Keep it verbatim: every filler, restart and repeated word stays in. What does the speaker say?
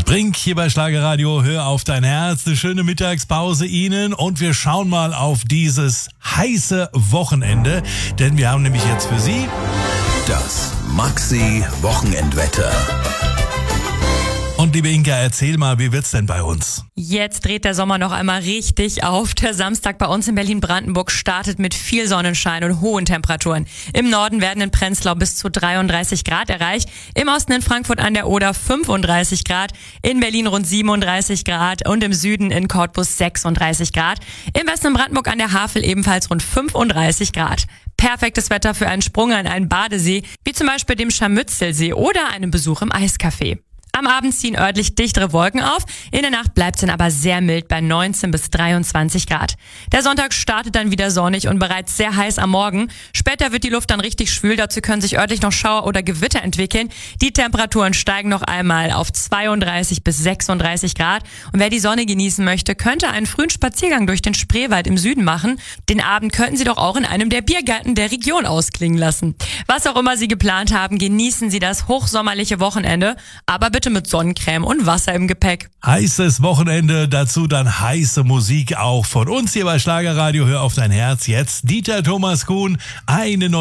Bert Brink hier bei Schlagerradio, hör auf dein Herz. Eine schöne Mittagspause Ihnen und wir schauen mal auf dieses heiße Wochenende, denn wir haben nämlich jetzt für Sie das Maxi-Wochenendwetter. Und liebe Inka, erzähl mal, wie wird's denn bei uns? Jetzt dreht der Sommer noch einmal richtig auf. Der Samstag bei uns in Berlin-Brandenburg startet mit viel Sonnenschein und hohen Temperaturen. Im Norden werden in Prenzlau bis zu dreiunddreißig Grad erreicht, im Osten in Frankfurt an der Oder fünfunddreißig Grad, in Berlin rund siebenunddreißig Grad und im Süden in Cottbus sechsunddreißig Grad, im Westen in Brandenburg an der Havel ebenfalls rund fünfunddreißig Grad. Perfektes Wetter für einen Sprung an einen Badesee, wie zum Beispiel dem Scharmützelsee oder einen Besuch im Eiscafé. Am Abend ziehen örtlich dichtere Wolken auf, in der Nacht bleibt es dann aber sehr mild bei neunzehn bis dreiundzwanzig Grad. Der Sonntag startet dann wieder sonnig und bereits sehr heiß am Morgen. Später wird die Luft dann richtig schwül, dazu können sich örtlich noch Schauer oder Gewitter entwickeln. Die Temperaturen steigen noch einmal auf zweiunddreißig bis sechsunddreißig Grad. Und wer die Sonne genießen möchte, könnte einen frühen Spaziergang durch den Spreewald im Süden machen. Den Abend könnten Sie doch auch in einem der Biergärten der Region ausklingen lassen. Was auch immer Sie geplant haben, genießen Sie das hochsommerliche Wochenende, aber bitte mit Sonnencreme und Wasser im Gepäck. Heißes Wochenende, dazu dann heiße Musik auch von uns hier bei Schlagerradio. Hör auf dein Herz. Jetzt Dieter Thomas Kuhn, eine neue